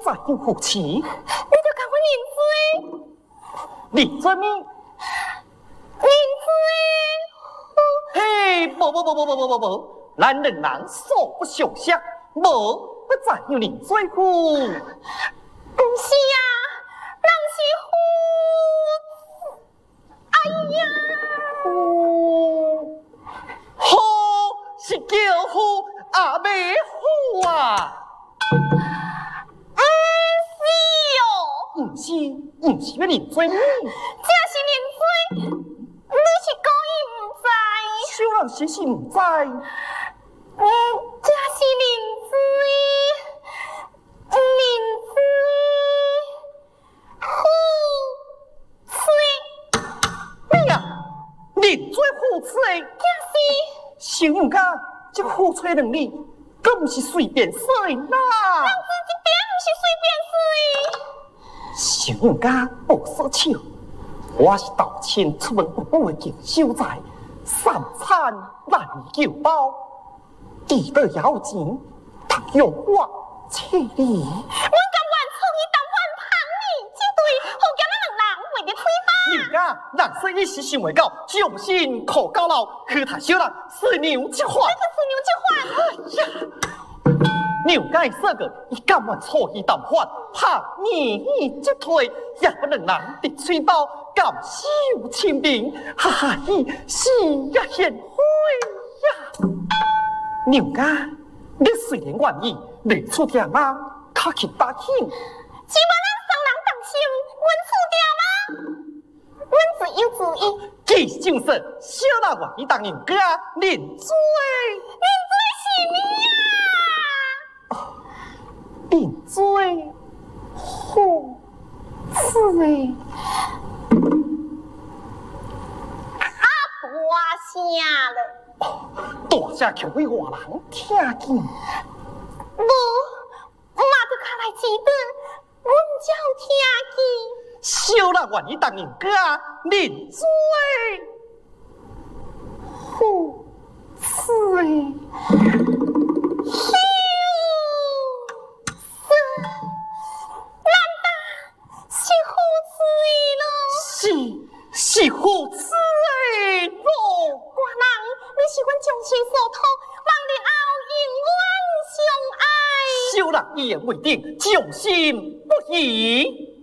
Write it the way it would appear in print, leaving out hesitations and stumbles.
再有福气。 你就讲我认罪， 认罪咩？ 认罪。 嘿，无，咱两人素不相识，无不再有认罪乎？ 不是啊，人是夫。哎呀， 好是叫夫也未好啊！唔是要认罪咩？ 这是认罪，你是故意唔知。 小人实是唔知。 这是认罪， 咩啊？认罪付罪？ 这是小人家这付罪能力，更唔是随便说啦。 人这点唔是随便说。 小人家无所求，我是道歉出门不保的敬守在，三餐难以求饱，地得要钱，他用我切你。 我甘愿出去谈判帮你，这对好惊咱两人为着吹巴。 人家人生一时想袂到，将心苦到老，去谈小人是牛之患。 你去是牛之患。 牛家说过，伊甘愿错意谈判，怕言语击退，也不能人敌吹包，甘受亲兵，哈哈伊是也贤惠呀。牛家，你虽然愿意，你出点吗？卡去答应。 只要咱双人同心，阮出掉吗？阮自有主意。 既就是小人愿意当牛家认罪。 认罪是咩啊？ 认罪，好罪。 大声了！ 大声求为外人听见。 无，妈就卡来指导，阮才有听见。 小人愿意当人家认罪，好罪。是好罪咯！ 寡人，你是阮终身所托，望日后永远相爱。 小人一言为定，将心不疑。